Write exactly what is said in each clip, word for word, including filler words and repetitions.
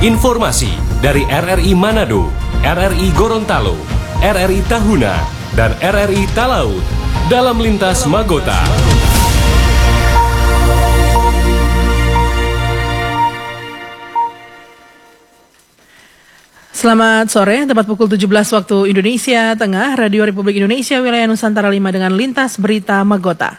Informasi dari R R I Manado, R R I Gorontalo, R R I Tahuna, dan R R I Talaut dalam Lintas Magota. Selamat sore, tepat pukul tujuh belas waktu Indonesia Tengah, Radio Republik Indonesia Wilayah Nusantara lima dengan Lintas Berita Magota.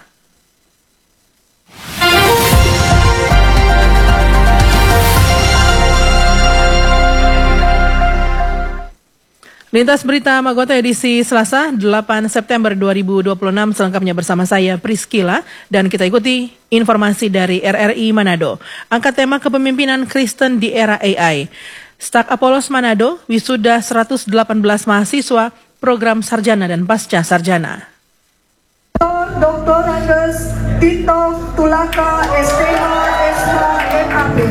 Lintas Berita Magota edisi Selasa delapan September dua ribu dua puluh enam selengkapnya bersama saya Priscila dan kita ikuti informasi dari R R I Manado. Angkat tema kepemimpinan Kristen di era A I. Stak Apollos Manado wisuda seratus delapan belas mahasiswa program sarjana dan pasca sarjana. Doktor Andes Tito Tulaka S T H S H M A P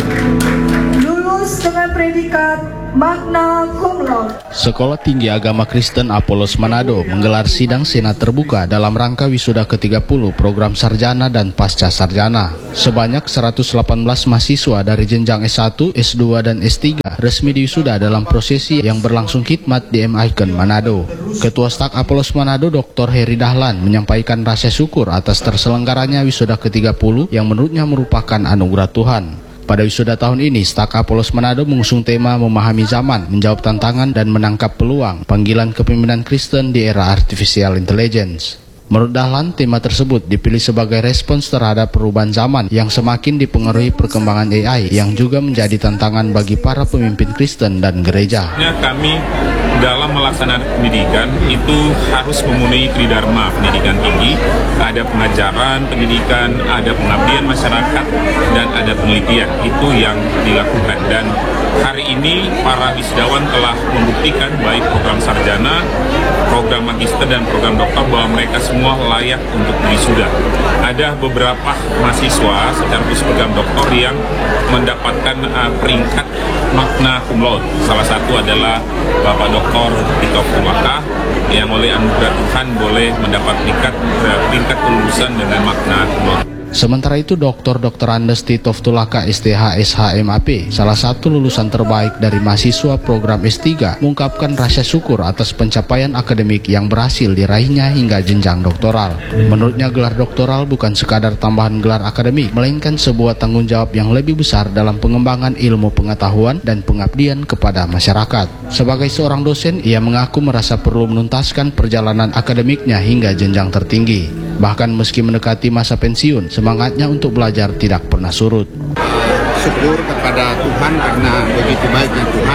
lulus dengan predikat magna cum laude. Sekolah Tinggi Agama Kristen Apollos Manado menggelar sidang senat terbuka dalam rangka wisuda ke tiga puluh program sarjana dan pasca sarjana. Sebanyak seratus delapan belas mahasiswa dari jenjang S satu, S dua, dan S tiga resmi diwisuda dalam prosesi yang berlangsung khidmat di M Icon Manado. Ketua Stak Apollos Manado Doktor Heri Dahlan menyampaikan rasa syukur atas terselenggaranya wisuda ke tiga puluh yang menurutnya merupakan anugerah Tuhan. Pada wisuda tahun ini, Stak Apollos Manado mengusung tema memahami zaman, menjawab tantangan, dan menangkap peluang panggilan kepemimpinan Kristen di era Artificial Intelligence. Menurut Dahlan, tema tersebut dipilih sebagai respons terhadap perubahan zaman yang semakin dipengaruhi perkembangan A I yang juga menjadi tantangan bagi para pemimpin Kristen dan gereja. Kami dalam melaksanakan pendidikan itu harus memenuhi tridharma pendidikan tinggi, ada pengajaran, pendidikan, ada pengabdian masyarakat, dan ada penelitian. Itu yang dilakukan, dan hari ini para wisudawan telah membuktikan baik program sarjana, program magister, dan program doktor bahwa mereka semua layak untuk wisuda. Ada beberapa mahasiswa secara khusus program doktor yang mendapatkan uh, peringkat magna cum laude. Salah satu adalah Bapak Doktor Tito Tulaka yang oleh anugerah Tuhan boleh mendapat peringkat uh, peringkat kelulusan dengan magna cum laude. Sementara itu, Doktor Doktor Andes Tito Tulaka S T H S H M A P, salah satu lulusan terbaik dari mahasiswa program S tiga, mengungkapkan rasa syukur atas pencapaian akademik yang berhasil diraihnya hingga jenjang doktoral. Menurutnya, gelar doktoral bukan sekadar tambahan gelar akademik, melainkan sebuah tanggung jawab yang lebih besar dalam pengembangan ilmu pengetahuan dan pengabdian kepada masyarakat. Sebagai seorang dosen, ia mengaku merasa perlu menuntaskan perjalanan akademiknya hingga jenjang tertinggi. Bahkan meski mendekati masa pensiun, semangatnya untuk belajar tidak pernah surut. Syukur kepada Tuhan karena begitu baiknya Tuhan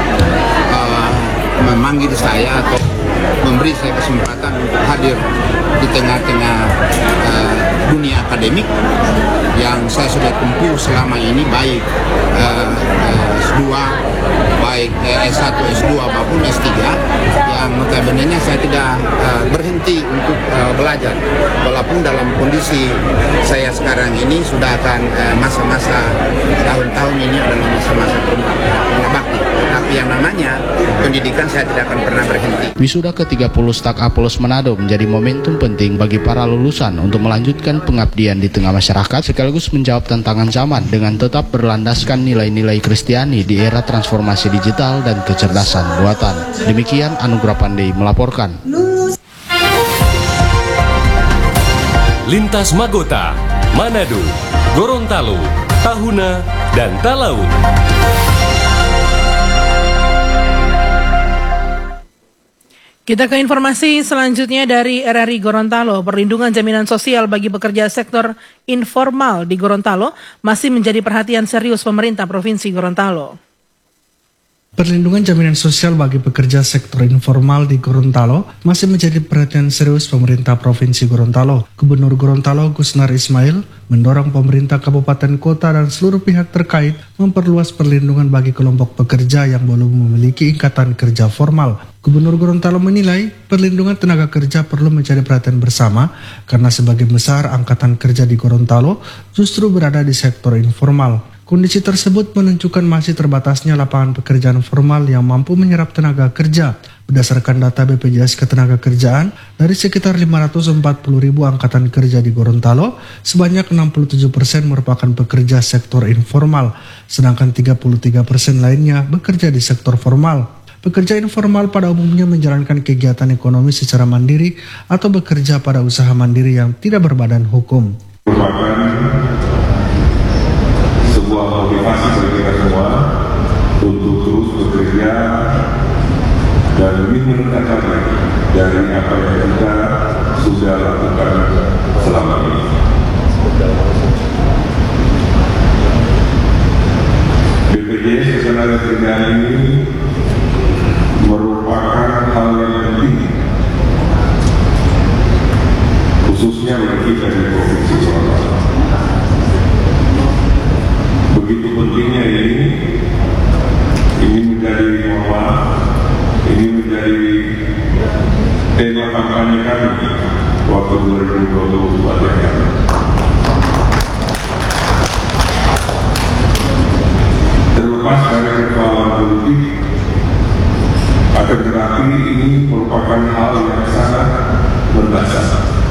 uh, memanggil saya atau memberi saya kesempatan untuk hadir di tengah-tengah uh, dunia akademik yang saya sudah tempuh selama ini, baik uh, uh, S dua, baik uh, S satu, S dua maupun S tiga, yang notabene saya tidak uh, berhenti untuk uh, belajar walaupun dalam kondisi saya sekarang ini sudah akan uh, masa-masa tahun-tahun ini adalah masa-masa pengabakti, tapi yang namanya pendidikan saya tidak akan pernah berhenti. Wisuda ke tiga puluh Stak Apollos Manado menjadi momentum penting bagi para lulusan untuk melanjutkan pengabdian di tengah masyarakat sekaligus menjawab tantangan zaman dengan tetap berlandaskan nilai-nilai Kristiani di era transformasi digital dan kecerdasan buatan. Demikian Anugrah Pandey melaporkan. Lintas Magota, Manado, Gorontalo, Tahuna, dan Talaut. Kita ke informasi selanjutnya dari R R I Gorontalo. Perlindungan jaminan sosial bagi pekerja sektor informal di Gorontalo masih menjadi perhatian serius pemerintah Provinsi Gorontalo. Perlindungan jaminan sosial bagi pekerja sektor informal di Gorontalo masih menjadi perhatian serius pemerintah Provinsi Gorontalo. Gubernur Gorontalo Gusnar Ismail mendorong pemerintah kabupaten kota dan seluruh pihak terkait memperluas perlindungan bagi kelompok pekerja yang belum memiliki ikatan kerja formal. Gubernur Gorontalo menilai perlindungan tenaga kerja perlu menjadi perhatian bersama karena sebagian besar angkatan kerja di Gorontalo justru berada di sektor informal. Kondisi tersebut menunjukkan masih terbatasnya lapangan pekerjaan formal yang mampu menyerap tenaga kerja. Berdasarkan data B P J S Ketenagakerjaan, dari sekitar lima ratus empat puluh ribu angkatan kerja di Gorontalo, sebanyak enam puluh tujuh persen merupakan pekerja sektor informal, sedangkan tiga puluh tiga persen lainnya bekerja di sektor formal. Pekerja informal pada umumnya menjalankan kegiatan ekonomi secara mandiri atau bekerja pada usaha mandiri yang tidak berbadan hukum. Merupakan sebuah motivasi bagi kita semua untuk terus bekerja dan lebih meningkatkan lagi dari apa yang kita sudah lakukan selama ini. B P J S Ketenagakerjaan ini merupakan hal yang penting, khususnya bagi kita di Provinsi Gorontalo. Begitu pentingnya ini, ini menjadi norma, ini menjadi tema kampanye kami waktu dua ribu dua puluh empat yang lalu. Terlepas dari persoalan politik, akan tetapi ini merupakan hal yang sangat mendasar.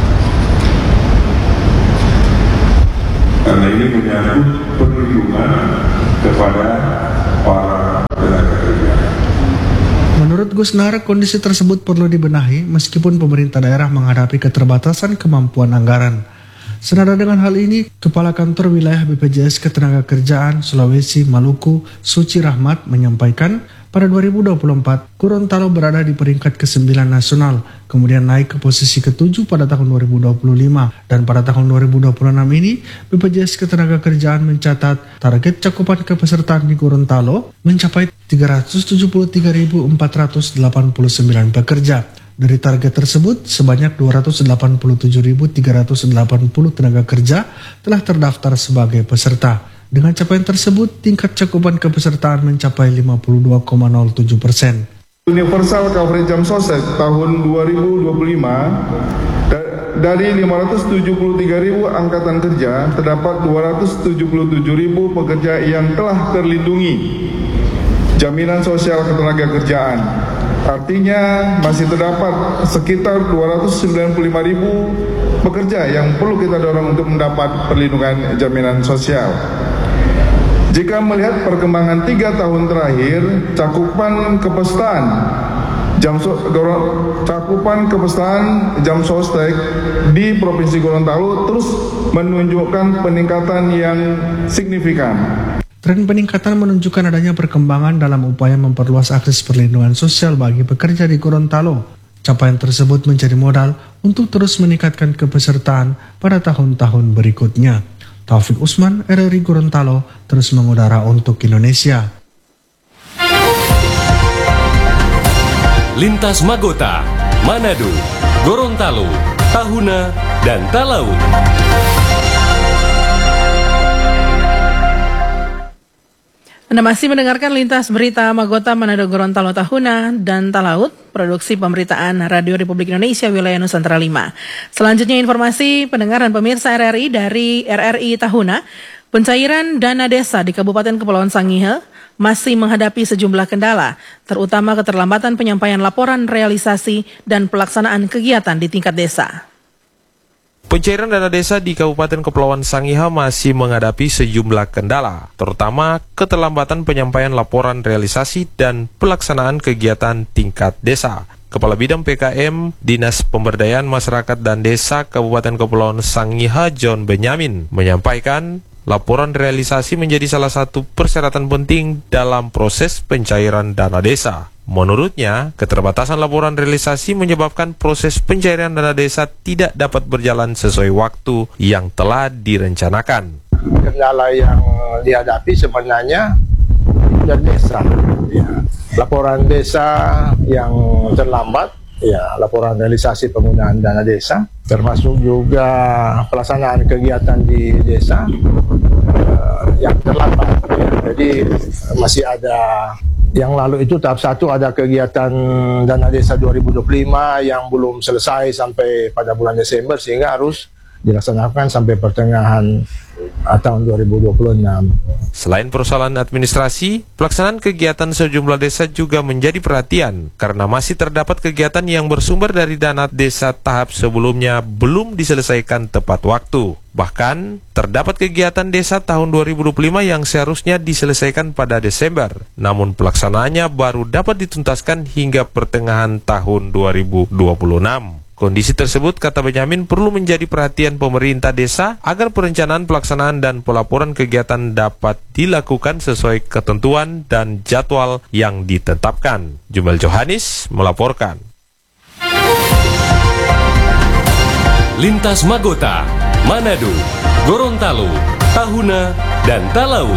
Karena ini menyangkut perlindungan kepada para tenaga kerja. Menurut Gusnar, kondisi tersebut perlu dibenahi meskipun pemerintah daerah menghadapi keterbatasan kemampuan anggaran. Senada dengan hal ini, Kepala Kantor Wilayah B P J S Ketenagakerjaan Sulawesi Maluku, Suci Rahmat, menyampaikan pada dua ribu dua puluh empat, Gorontalo berada di peringkat kesembilan nasional, kemudian naik ke posisi ketujuh pada tahun dua ribu dua puluh lima, dan pada tahun dua ribu dua puluh enam ini, B P J S Ketenagakerjaan mencatat target cakupan kepesertaan di Gorontalo mencapai tiga ratus tujuh puluh tiga ribu empat ratus delapan puluh sembilan pekerja. Dari target tersebut, sebanyak dua ratus delapan puluh tujuh ribu tiga ratus delapan puluh tenaga kerja telah terdaftar sebagai peserta. Dengan capaian tersebut, tingkat cakupan kepesertaan mencapai lima puluh dua koma nol tujuh persen. Universal Coverage Jam Sostek tahun dua ribu dua puluh lima, dari lima ratus tujuh puluh tiga ribu angkatan kerja, terdapat dua ratus tujuh puluh tujuh ribu pekerja yang telah terlindungi jaminan sosial ketenagakerjaan. Artinya masih terdapat sekitar dua ratus sembilan puluh lima ribu pekerja yang perlu kita dorong untuk mendapat perlindungan jaminan sosial. Jika melihat perkembangan tiga tahun terakhir, cakupan kepesertaan jam so, cakupan kepesertaan jam sostek di Provinsi Gorontalo terus menunjukkan peningkatan yang signifikan. Tren peningkatan menunjukkan adanya perkembangan dalam upaya memperluas akses perlindungan sosial bagi pekerja di Gorontalo. Capaian tersebut menjadi modal untuk terus meningkatkan kepesertaan pada tahun-tahun berikutnya. Taufik Usman, R R I Gorontalo, terus mengudara untuk Indonesia. Lintas Magota, Manado, Gorontalo, Tahuna, dan Talaut. Anda masih mendengarkan Lintas Berita Magota Manado, Gorontalo, Tahuna, dan Talaut, produksi pemberitaan Radio Republik Indonesia Wilayah Nusantara lima. Selanjutnya informasi pendengar dan pemirsa R R I dari R R I Tahuna. Pencairan dana desa di Kabupaten Kepulauan Sangihe masih menghadapi sejumlah kendala, terutama keterlambatan penyampaian laporan realisasi dan pelaksanaan kegiatan di tingkat desa. Pencairan dana desa di Kabupaten Kepulauan Sangihe masih menghadapi sejumlah kendala, terutama keterlambatan penyampaian laporan realisasi dan pelaksanaan kegiatan tingkat desa. Kepala Bidang P K M Dinas Pemberdayaan Masyarakat dan Desa Kabupaten Kepulauan Sangihe, John Benyamin, menyampaikan laporan realisasi menjadi salah satu persyaratan penting dalam proses pencairan dana desa. Menurutnya, keterbatasan laporan realisasi menyebabkan proses pencairan dana desa tidak dapat berjalan sesuai waktu yang telah direncanakan. Kendala yang dihadapi sebenarnya dari desa, ya. Laporan desa yang terlambat, ya, laporan realisasi penggunaan dana desa, termasuk juga pelaksanaan kegiatan di desa uh, yang terlambat. Ya. Jadi masih ada. Yang lalu itu tahap satu ada kegiatan dana desa dua ribu dua puluh lima yang belum selesai sampai pada bulan Desember, sehingga harus dilaksanakan sampai pertengahan tahun dua ribu dua puluh enam. Selain persoalan administrasi, pelaksanaan kegiatan sejumlah desa juga menjadi perhatian karena masih terdapat kegiatan yang bersumber dari dana desa tahap sebelumnya belum diselesaikan tepat waktu. Bahkan, terdapat kegiatan desa tahun dua ribu dua puluh lima yang seharusnya diselesaikan pada Desember, namun pelaksanaannya baru dapat dituntaskan hingga pertengahan tahun dua ribu dua puluh enam. Kondisi tersebut, kata Benyamin, perlu menjadi perhatian pemerintah desa agar perencanaan pelaksanaan dan pelaporan kegiatan dapat dilakukan sesuai ketentuan dan jadwal yang ditetapkan. Jumel Johanis melaporkan. Lintas Magota, Manado, Gorontalo, Tahuna, dan Talaut.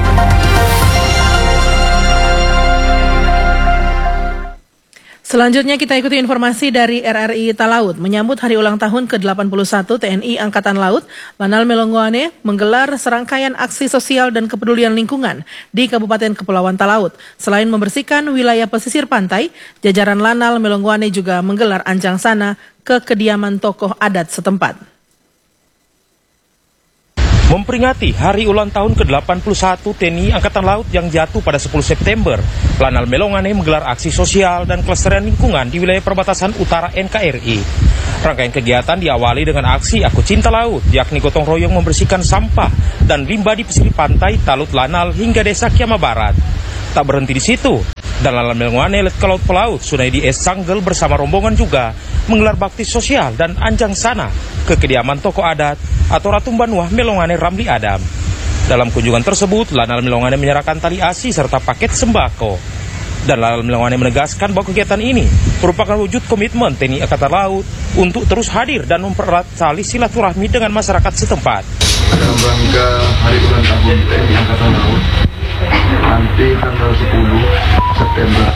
Selanjutnya kita ikuti informasi dari R R I Talaut. Menyambut hari ulang tahun ke delapan puluh satu T N I Angkatan Laut, Lanal Melongoane menggelar serangkaian aksi sosial dan kepedulian lingkungan di Kabupaten Kepulauan Talaut. Selain membersihkan wilayah pesisir pantai, jajaran Lanal Melongoane juga menggelar anjang sana ke kediaman tokoh adat setempat. Memperingati hari ulang tahun ke delapan puluh satu T N I Angkatan Laut yang jatuh pada sepuluh September, Lanal Melongoane menggelar aksi sosial dan kelestarian lingkungan di wilayah perbatasan utara N K R I. Rangkaian kegiatan diawali dengan aksi Aku Cinta Laut, yakni gotong royong membersihkan sampah dan limbah di pesisir pantai Talut Lanal hingga desa Kiama Barat. Tak berhenti di situ, dan Lanal Melongoane Let ke Laut Pelaut Sunaidi S. Sanggel bersama rombongan juga menggelar bakti sosial dan anjang sana ke kediaman tokoh adat atau Ratu Banuah Melongoane Ramli Adam. Dalam kunjungan tersebut, Lanal Melongoane menyerahkan tali asi serta paket sembako. Dan Lanal Melongoane menegaskan bahwa kegiatan ini merupakan wujud komitmen T N I Angkatan Laut untuk terus hadir dan mempererat tali silaturahmi dengan masyarakat setempat. Dalam rangka hari ulang tahun T N I Angkatan Laut, nanti tanggal sepuluh September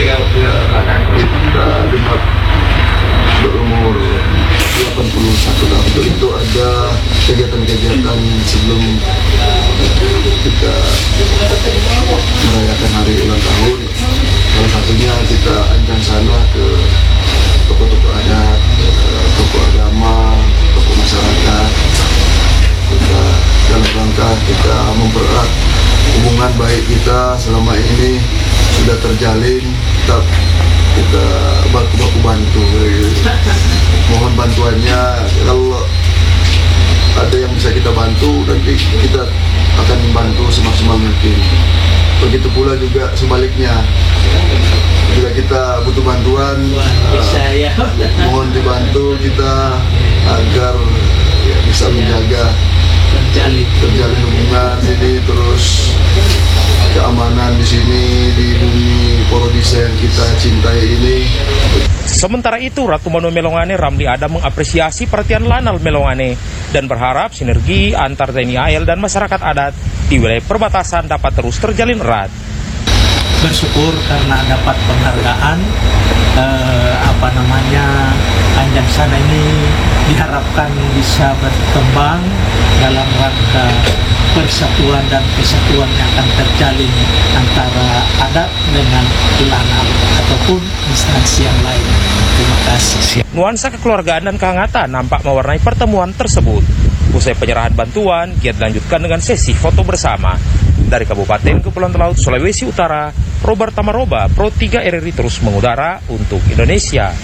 kita genap berumur delapan puluh satu tahun. Untuk itu ada kegiatan-kegiatan sebelum kita merayakan hari ulang tahun. Salah satunya kita anjang sana ke tokoh-tokoh adat, tokoh agama, tokoh masyarakat. Kita dalam rangka kita mempererat hubungan baik kita selama ini sudah terjalin, tetap kita baku-baku bantu. Mohon bantuannya, kalau ada yang bisa kita bantu nanti kita akan membantu semaksimal mungkin. Begitu pula juga sebaliknya, bila kita butuh bantuan, uh, mohon dibantu kita agar ya, bisa menjaga terjalin, terjalin hubungan ini, terus keamanan di sini di bumi Porodisa yang kita cintai ini. Sementara itu, Ratu Banuah Melongoane Ramli Adam mengapresiasi perhatian Lanal Melongoane dan berharap sinergi antar T N I A L dan masyarakat adat di wilayah perbatasan dapat terus terjalin erat. Bersyukur karena dapat penghargaan eh, apa namanya anjang sana ini diharapkan bisa berkembang dalam rangka persatuan dan kesatuan yang akan terjalin antara adat dengan Lanal ataupun instansi yang lain. Terima kasih. Nuansa kekeluargaan dan kehangatan nampak mewarnai pertemuan tersebut. Usai penyerahan bantuan, giat dilanjutkan dengan sesi foto bersama. Dari Kabupaten Kepulauan Talaut, Sulawesi Utara, Robert Tamaroba, Pro tiga R R I terus mengudara untuk Indonesia.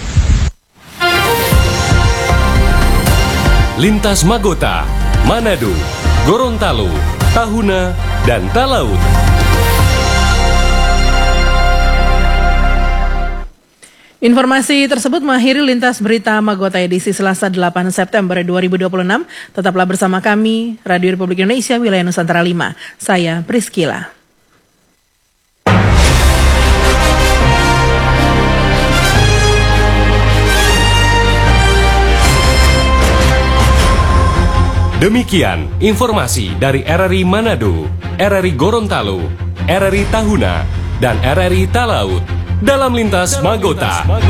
Lintas Magota, Manado, Gorontalo, Tahuna, dan Talaut. Informasi tersebut mengakhiri Lintas Berita Magota edisi Selasa delapan September dua ribu dua puluh enam. Tetaplah bersama kami, Radio Republik Indonesia, Wilayah Nusantara lima. Saya Priskila. Demikian informasi dari R R I Manado, R R I Gorontalo, R R I Tahuna, dan R R I Talaut dalam Lintas Magota.